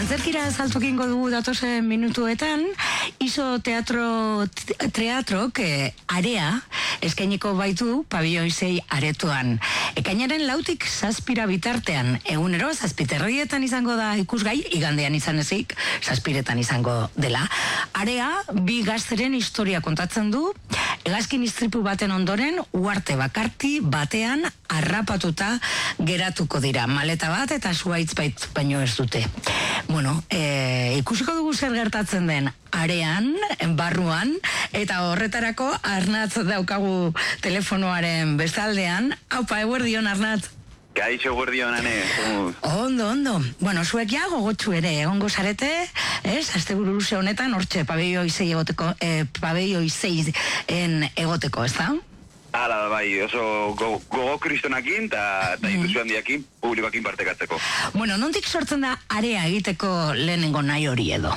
Antzerkira saltokingo dugu datozen minutuetan, Iso teatrok area eskainiko baitu Pabelloi 6 aretoan. Ekainaren 4tik 7 bitartean, egunero 7:30 izango da ikusgai, igandean izan ezik, 7 izango dela. Area, bi gazteren historia kontatzen du, hegazkin istripu baten ondoren, uharte bakarti batean harrapatuta geratuko dira. Maleta bat eta zuhaitz baino ez dute. Bueno, ikusiko dugu zer gertatzen den arean, barruan, eta horretarako Arnatz daukagu telefonoaren bestaldean. Aupa, eguerdion, Arnatz. Gaixo eguerdion, ane. Ondo. Bueno, zuek ja gogotsu ere, egongo zarete, asteburu luze honetan, hortxe, Pabelloi 6 egoteko, ez da? Hala da bai, oso gogo kristonakin eta ilusio handiakin publikoakin partekatzeko. Bueno, nondik sortzen da area egiteko lehenengo nahi hori edo?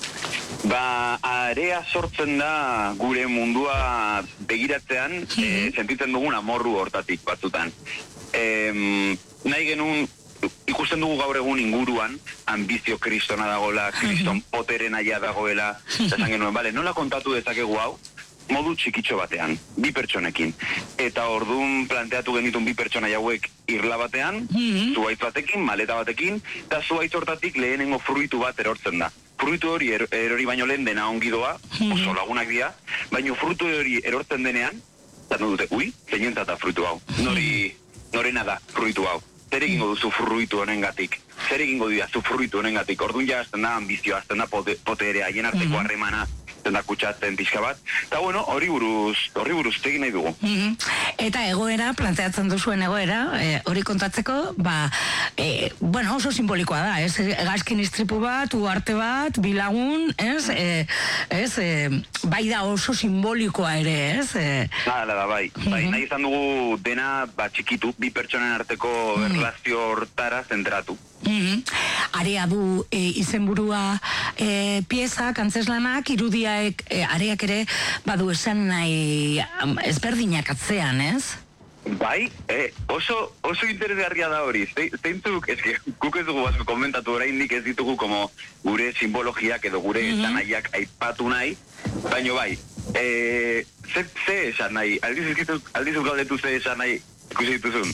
Area sortzen da gure mundua begiratzean, sentitzen dugun amorru hortatik batzutan. Nahi genuen, ikusten dugu gaur egun inguruan, ambizio kristona dagoela, kriston poteren aia dagoela, esan genuen, nola kontatu dezakegu hau? Modu txikitxo batean, bi pertsonekin. Eta orduan planteatu genitun bi pertsona hauek irla batean, zuhaitz batekin, maleta batekin, eta zuhaitz hortatik lehenengo fruitu bat erortzen da. Fruitu hori erori baino lehen dena ongi doa, oso lagunak dira, baino fruitu hori erortzen denean, eta dute, zeinentzat da fruitu hau, norena da fruitu hau. Zer egingo duzu fruitu honengatik? Zer egingo diazu fruitu honengatik? Orduan ja azten da ambizioa, azten da poterea, haien arteko harremana, da kutsatzen pixka bat, eta bueno, hori buruz tegin nahi dugu. Eta egoera, planteatzen duzuen egoera, hori kontatzeko, oso simbolikoa da, ez? Hegazkin istripu bat, uharte bat, bilagun, ez? Bai da oso simbolikoa ere, ez? Hala da, bai. Nahi izan dugu dena txikitu, bi pertsonen arteko erlazio hortara zentratu. Area du izenburua piezak, antzeslanak, irudiak, areak ere badu esan nahi ezberdinak atzean, ez? Bai, oso interesgarria da hori. Zeintzuk, guk ez dugu basko komentatu oraindik ez ditugu como gure simbologiak edo gure esanaiak aipatu nahi, baino bai, ze esan nahi, aldizuk galdetu ze esan nahi ikusi dituzun?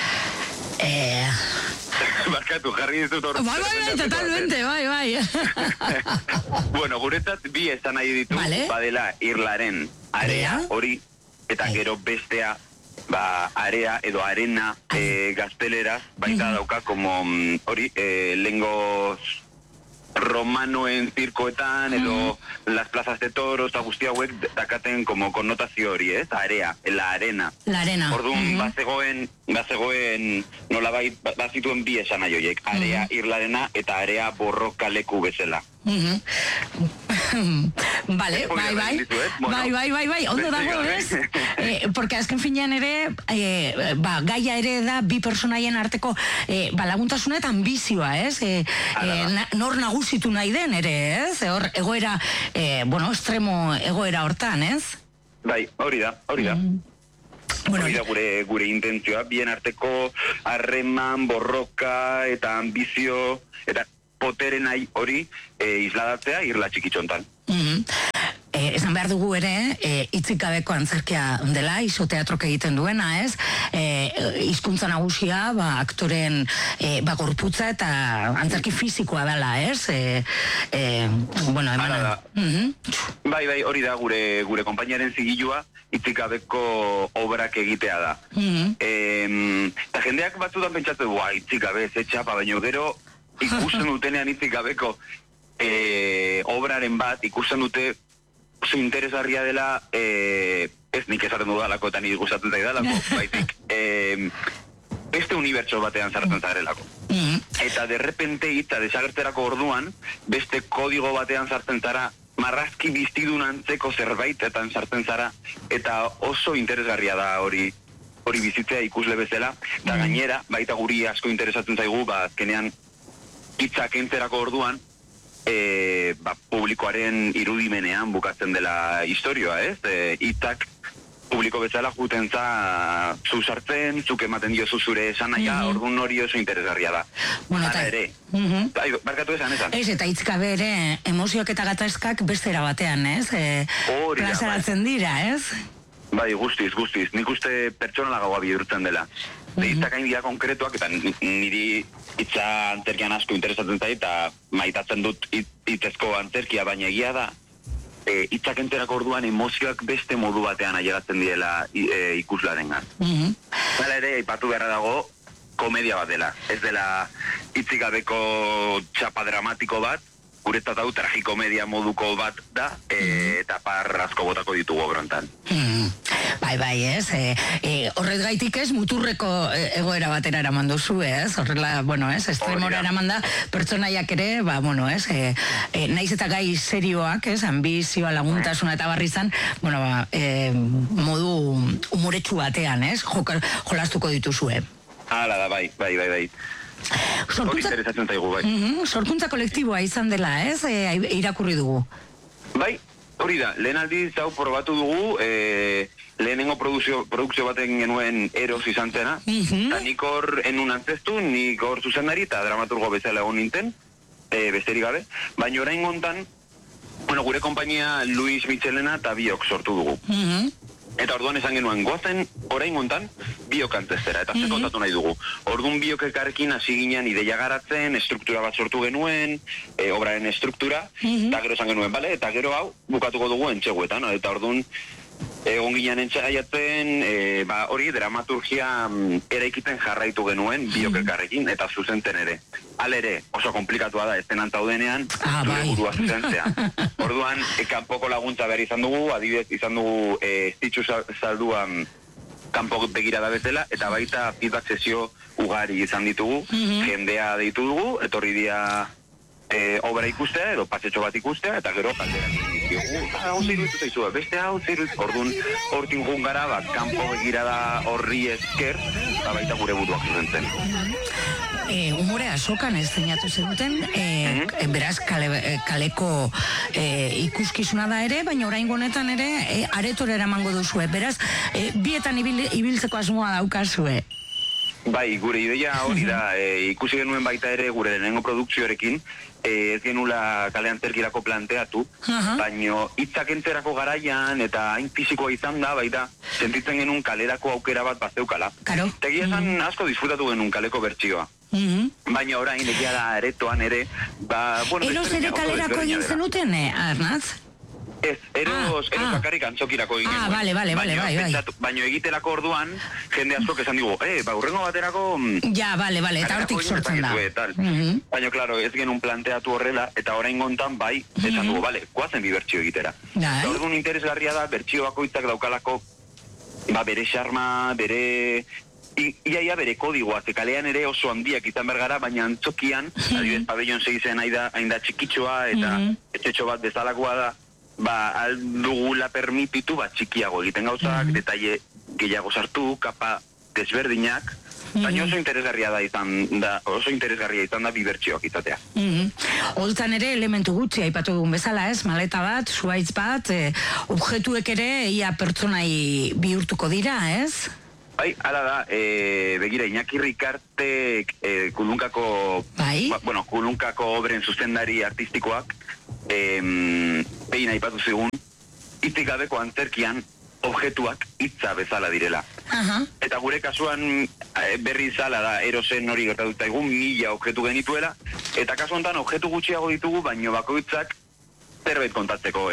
Barkatu, jarri ditut hor. Bai, totalmente, bai. Bueno, guretzat bi esan nahi ditu, badela irlaren area hori, eta gero bestea, area edo arena gaztelera, baita dauka, como hori, lengo romanoen zirkoetan, edo las plazas de toros, eta guzti hauek dakaten como konnotazio hori, ez? Area, la arena. La arena. Orduan, bazegoen, nolabait, bazituen bi esan nahi horiek, area irlarena eta area borroka leku bezala. Vale, bai, ondo dago, ez? Porque azken finean ere, gaia ere da bi personaien arteko laguntasuna eta ambizioa, ez? Nor nagusitu nahi den ere, ez? Hor, egoera, estremo egoera hortan, ez? Bai, hori da. Hori da gure intentzioa, bien arteko harreman, borroka eta ambizio, eta poteren nahi hori isladatzea irla txikitxontan. Esan behar dugu ere, hitzik gabeko antzerkia dela, Iso teatrok egiten duena, ez? Hizkuntza nagusia, aktoren gorputza eta antzerki fisikoa dela, ez? Bai, hori da gure konpainiaren zigilua, hitzik gabeko obrak egitea da. Eta jendeak batzutan pentsatzen, hitzik gabe, ez txapa, baina gero ikusten dutenean hitzik gabeko obraren bat, ikusten dute oso interesgarria dela, ez nik esaten dudalako eta nik gustatzen zaidalako, baizik, beste unibertso batean sartzen zarelako. Eta derrepente hitza desagertzerako orduan, beste kodigo batean sartzen zara, marrazki biztidun antzeko zerbaitetan sartzen zara, eta oso interesgarria da hori bizitzea ikusle bezala, eta gainera, baita guri asko interesatzen zaigu, azkenean hitzak entzerako orduan, publikoaren irudimenean bukatzen dela historioa, ez? Hitzak publiko bezala juten za zu sartzen, zuk ematen diozu zure esanaia, orduan hori oso interesgarria da. Bueno, Hala ere, barkatu esan. Ez, eta hitzkabe ere, emozioak eta gatazkak bestera batean, ez? Plazaratzen dira, ez? Bai, guztiz. Nik uste pertsonala gaua bihurtzen dela. Hitzak hain dira konkretuak, eta niri hitza antzerkian asko interesatzen zait, eta maitatzen dut hitzezko antzerkia, baina egia da, hitzak enterako orduan emozioak beste modu batean ailegatzen direla ikuslarengan. Hala ere, aipatu beharra dago, komedia bat dela. Ez dela hitzik gabeko txapa dramatiko bat, guretzat hau tragikomedia moduko bat da, eta par asko botako ditugu obrontan. Bai, ez? Horrez gaitik ez, muturreko egoera batera eraman duzu, ez? Horrela, bueno, ez? Estremora eraman da, pertsonaiak ere, bueno, ez? Naiz eta gai serioak, ez? Ambizioa, laguntasuna eta barri izan, bueno, modu umoretsu batean, ez? Jolastuko dituzue. Hala da, bai. Hori interesatzen zaigu, bai. Sorkuntza kolektiboa izan dela, ez? Irakurri dugu. Bai, hori da, lehen aldiz hau probatu dugu, lehenengo produkzio baten genuen Eros izan zena, eta nik hor enun antzestu, nik hor zuzendari eta dramaturgo bezala egon nintzen, besterik gabe, baina orain gontan, bueno, gure konpainia Luis Michelena eta biok sortu dugu. Eta orduan esan genuen, goazen orain gontan biok antzestera, eta zer kontatu nahi dugu. Orduan biok elkarrekin hasi ginen ideia garatzen, estruktura bat sortu genuen, obraren estruktura, eta gero esan genuen, bale, eta gero hau bukatuko dugu entxeguetan, eta orduan egon ginen entxaiatzen, hori dramaturgia eraikiten jarraitu genuen biok elkarrekin, eta zuzenten ere. Halere, oso komplikatua da, esten antaudenean, zure burua zuzentzea. Orduan, kanpoko laguntza behar izan dugu, adibidez izan dugu Stitchu Salduan kanpo begirada bezala, eta baita feedback sesio ugari izan ditugu, jendea deitu dugu, etorri dia obra ikustea, edo pasetxo bat ikustea, eta gero kalderak ditugu. Hau zeirutu zaizua, beste hau zeirutu. Orduan, hortin jungara, kanpo begirada horri esker, eta baita gure buruak zuzentzen. Humorea sokan ez zeinatu zenuten, beraz kaleko ikuskizuna da ere, baina orain honetan ere aretora eramango duzue. Beraz, bietan ibiltzeko asmoa daukazue. Bai, gure ideia hori da, ikusi genuen baita ere gure lehenengo produkzioarekin, ez genula kale antzerkirako planteatu, baino hitzak entzerako garaian eta hain fisikoa izan da, baita, sentitzen genuen kalerako aukera bat bazeukala. Tegia esan asko disfrutatu genuen kaleko bertsioa. Baina orain egia da aretoan ere, Eros ere kalerako egin zenuten, Arnaz? Ez, Eros bakarrik antzokirako egin genuen. Bai. Baina egiterako orduan, jende askok esan digu, urrengo baterako... Ja, bale, eta hortik sortzen da. Baina, klaro, ez genuen planteatu horrela, eta orain gontan, bai, esan dugu, bale, guazen bi bertsio egitera. Orduan interesgarria da, bertsio bakoitzak daukalako, bere xarma, bere... Iaia bere kodigoa, ze kalean ere oso handiak izan bergara, baina antzokian, adibidez, pabellon 6 hain da txikitxoa, eta etxetxo bat bezalakoa da, aldugula permititu txikiago egiten gauzak, detaile gehiago sartu, kapa desberdinak, baina oso interesgarria izan da bibertsioak izatea. Holtzan ere elementu gutxi aipatu dugun bezala, ez? Maleta bat, zuaitz bat, objektuek ere ia pertsonai bihurtuko dira, ez? Bai, hala da, begira, Iñaki Rikartek Kulunkako obren zuzendari artistikoak behin aipatu zigun, hitzik gabeko antzerkian objektuak hitza bezala direla. Eta gure kasuan berri zala da, Erosen hori gertatuta egun 1000 objektu genituela, eta kasu honetan objektu gutxiago ditugu, baino bakoitzak zerbait kontatzeko,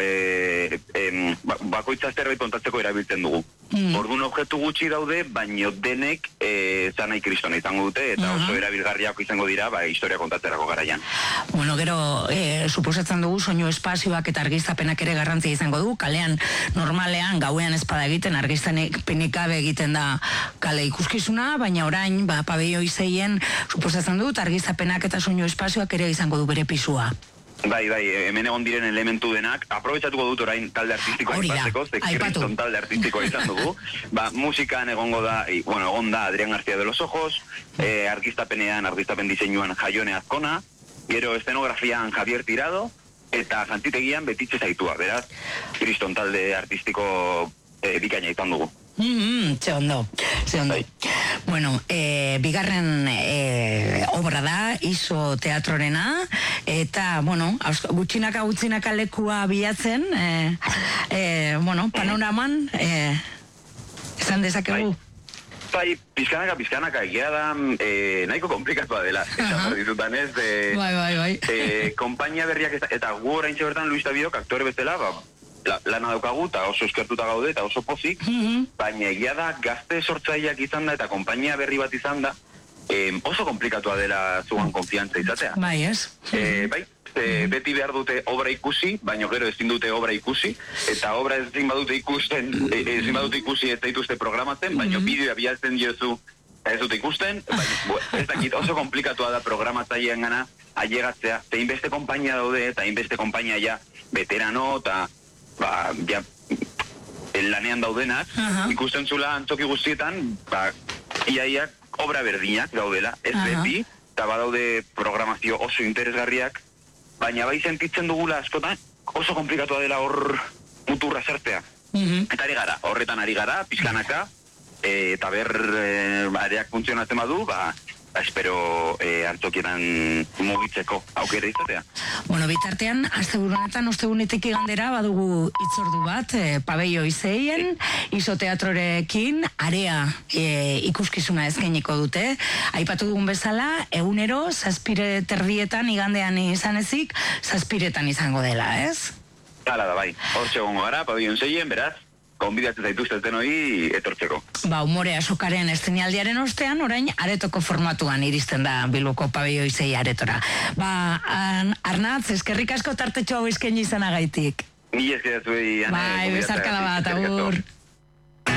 erabiltzen dugu. Orduan objektu gutxi daude, baino denek zanai kristona izango dute, eta oso erabilgarriako izango dira, historia kontatzerako garaian. Bueno, gero, suposatzen dugu, soinu espazioak eta argiztapenak ere garrantzia izango du, kalean normalean, gauean espada egiten, argiztapenik gabe egiten da kale ikuskizuna, baina orain, pabelloi 6 suposatzen dut, argiztapenak eta soinu espazioak ere izango du bere pisua. Bai, hemen egon diren elementu denak, aprobetxatuko dut orain talde artistikoa ipatzeko, kriston talde artistikoa izan dugu, musikan egon da Adrián García de los Ojos, argiztapen diseinuan Jaione Azkona, gero eszenografian Javier Tirado, eta jantzitegian Betitxe Zaitua, beraz, kriston talde artistiko bikaina izan dugu. Ze ondo. Bueno, bigarren obra da, Iso teatrorena, eta, bueno, gutxinaka lekua bilatzen, panoraman, esan dezakegu? Bai, pizkanaka egia da, nahiko komplikatua dela, esan ditutan ez, Bai. Konpainia berriak, eta gu oraintxe bertan Luis Davidok aktore bezala, lana daukagu, eta oso eskertuta gaude, eta oso pozik, baina egia da, gazte sortzaileak izan da, eta konpainia berri bat izan da, oso komplikatua dela zugan konfiantza izatea. Bai, ez? Bai, beti behar dute obra ikusi, baina gero ezin dute obra ikusi, eta obra ezin badute ikusi ez dituzte programatzen, baina bideoa bialtzen diozu ez dute ikusten, ez dakit oso komplikatua da programatzailean gana ailegatzea, eta inbeste konpainia daude, eta inbeste konpainia ja veterano, eta lanean daudenak, ikusten zula antzoki guztietan, iaiak obra berdinak daudela, ez beti, eta badaude programazio oso interesgarriak, baina bai sentitzen dugula askotan, oso komplikatua dela hor muturra sartzea. Eta horretan ari gara, pizkanaka, eta areak funtzionatzen badu, espero antzokietan mugitzeko aukera izatea. Bueno, bitartean, asteburu honetan, ostegunetik igandera, badugu itzordu bat, Pabello Izeien, Iso teatrorekin, area ikuskizuna eskainiko dute. Aipatu dugun bezala, egunero, 7:30 igandean izan ezik, 7:00 izango dela, ez? Hala da, bai. Hortxe gongo gara, Pabello Izeien, beraz, konbidatzen zaituzten hori etortzeko. Umore Azokaren estrenaldiaren ostean, orain aretoko formatuan iristen da Bilboko Pabello Izei aretora. Arnatz, eskerrik asko tartetxo hau eskaini izanagaitik. Ni eskerrik asko. Bai, bezarkada bat, agur.